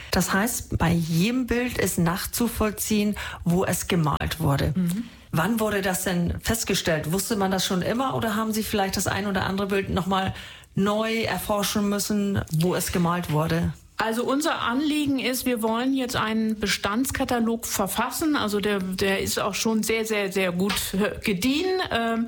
Das heißt, bei jedem Bild ist nachzuvollziehen, wo es gemalt wurde. Wann wurde das denn festgestellt? Wusste man das schon immer oder haben Sie vielleicht das ein oder andere Bild nochmal neu erforschen müssen, wo es gemalt wurde? Also unser Anliegen ist, wir wollen jetzt einen Bestandskatalog verfassen. Also der ist auch schon sehr, sehr, sehr gut gediehen.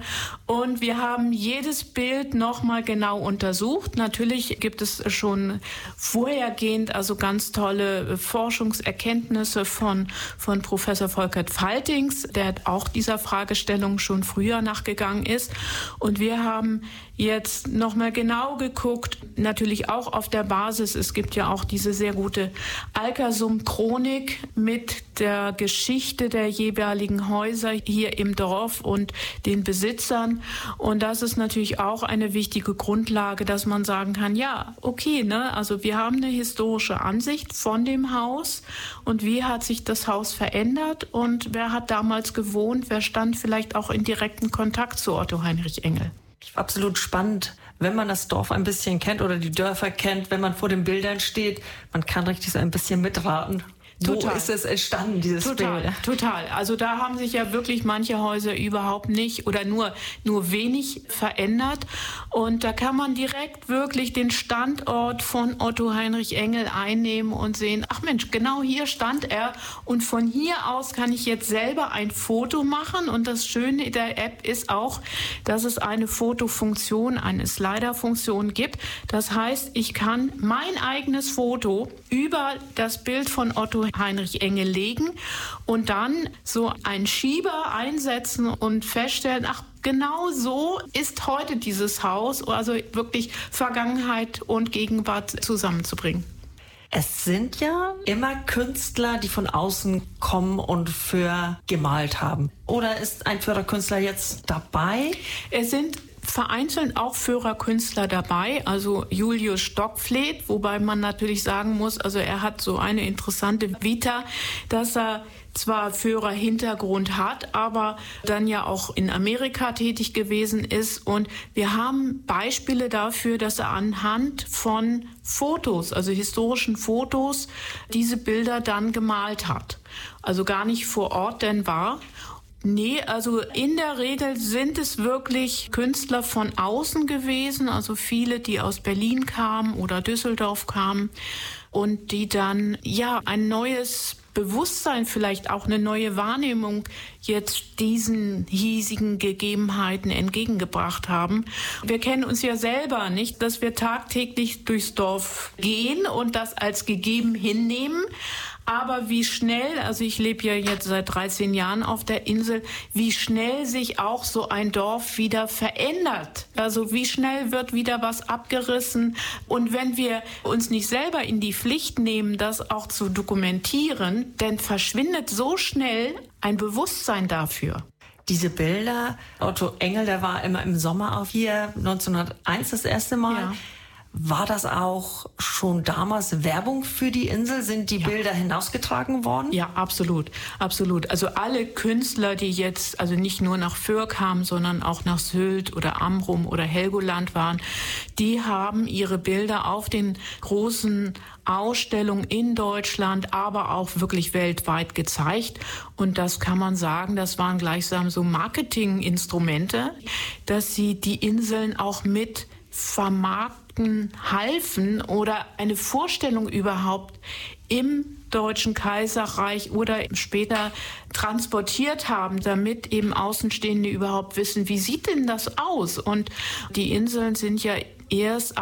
Und wir haben jedes Bild nochmal genau untersucht. Natürlich gibt es schon vorhergehend also ganz tolle Forschungserkenntnisse von Professor Volkert Faltings, der auch dieser Fragestellung schon früher nachgegangen ist. Und wir haben jetzt nochmal genau geguckt, natürlich auch auf der Basis, es gibt ja auch diese sehr gute Alkersum-Chronik mit der Geschichte der jeweiligen Häuser hier im Dorf und den Besitzern. Und das ist natürlich auch eine wichtige Grundlage, dass man sagen kann, ja, okay, also wir haben eine historische Ansicht von dem Haus und wie hat sich das Haus verändert und wer hat damals gewohnt, wer stand vielleicht auch in direkten Kontakt zu Otto Heinrich Engel. Absolut spannend, wenn man das Dorf ein bisschen kennt oder die Dörfer kennt, wenn man vor den Bildern steht, man kann richtig so ein bisschen mitraten. Total. Wo ist es entstanden, dieses Bild? Total. Also da haben sich ja wirklich manche Häuser überhaupt nicht oder nur wenig verändert. Und da kann man direkt wirklich den Standort von Otto Heinrich Engel einnehmen und sehen, ach Mensch, genau hier stand er. Und von hier aus kann ich jetzt selber ein Foto machen. Und das Schöne der App ist auch, dass es eine Fotofunktion, eine Slider-Funktion gibt. Das heißt, ich kann mein eigenes Foto über das Bild von Otto Heinrich Engel legen und dann so einen Schieber einsetzen und feststellen, ach, genau so ist heute dieses Haus, also wirklich Vergangenheit und Gegenwart zusammenzubringen. Es sind ja immer Künstler, die von außen kommen und für gemalt haben. Oder ist ein Führerkünstler jetzt dabei? Es sind vereinzelt auch Führerkünstler dabei, also Julius Stockfleth, wobei man natürlich sagen muss, also er hat so eine interessante Vita, dass er zwar Führerhintergrund hat, aber dann ja auch in Amerika tätig gewesen ist. Und wir haben Beispiele dafür, dass er anhand von Fotos, also historischen Fotos, diese Bilder dann gemalt hat. Also gar nicht vor Ort denn war. Nee, also in der Regel sind es wirklich Künstler von außen gewesen, also viele, die aus Berlin kamen oder Düsseldorf kamen und die dann ja ein neues Bewusstsein, vielleicht auch eine neue Wahrnehmung jetzt diesen hiesigen Gegebenheiten entgegengebracht haben. Wir kennen uns ja selber nicht, dass wir tagtäglich durchs Dorf gehen und das als gegeben hinnehmen. Aber wie schnell, also ich lebe ja jetzt seit 13 Jahren auf der Insel, wie schnell sich auch so ein Dorf wieder verändert. Also wie schnell wird wieder was abgerissen. Und wenn wir uns nicht selber in die Pflicht nehmen, das auch zu dokumentieren, dann verschwindet so schnell ein Bewusstsein dafür. Diese Bilder, Otto Engel, der war immer im Sommer auf hier, 1901 das erste Mal. Ja. War das auch schon damals Werbung für die Insel? Sind die Bilder hinausgetragen worden? Ja, absolut, absolut. Also alle Künstler, die jetzt also nicht nur nach Föhr kamen, sondern auch nach Sylt oder Amrum oder Helgoland waren, die haben ihre Bilder auf den großen Ausstellungen in Deutschland, aber auch wirklich weltweit gezeigt. Und das kann man sagen, das waren gleichsam so Marketinginstrumente, dass sie die Inseln auch mit vermarkten halfen oder eine Vorstellung überhaupt im Deutschen Kaiserreich oder später transportiert haben, damit eben Außenstehende überhaupt wissen, wie sieht denn das aus? Und die Inseln sind ja erst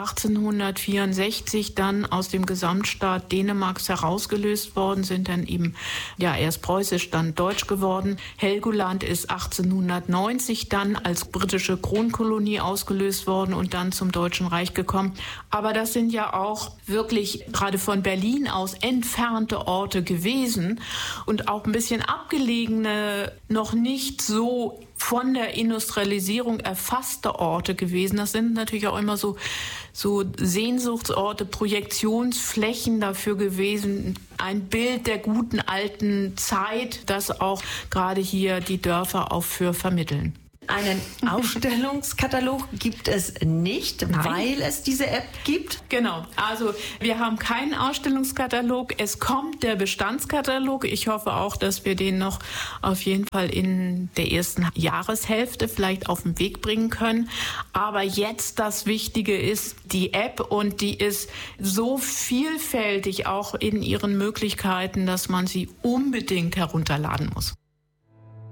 1864 dann aus dem Gesamtstaat Dänemarks herausgelöst worden, sind dann eben ja erst preußisch, dann deutsch geworden. Helgoland ist 1890 dann als britische Kronkolonie ausgelöst worden und dann zum Deutschen Reich gekommen. Aber das sind ja auch wirklich gerade von Berlin aus entfernte Orte gewesen und auch ein bisschen abgelegene, noch nicht so von der Industrialisierung erfasste Orte gewesen. Das sind natürlich auch immer so Sehnsuchtsorte, Projektionsflächen dafür gewesen. Ein Bild der guten alten Zeit, das auch gerade hier die Dörfer auch für vermitteln. einen Ausstellungskatalog gibt es nicht, weil es diese App gibt? Genau, also wir haben keinen Ausstellungskatalog. Es kommt der Bestandskatalog. Ich hoffe auch, dass wir den noch auf jeden Fall in der ersten Jahreshälfte vielleicht auf den Weg bringen können. Aber jetzt das Wichtige ist die App, und die ist so vielfältig auch in ihren Möglichkeiten, dass man sie unbedingt herunterladen muss.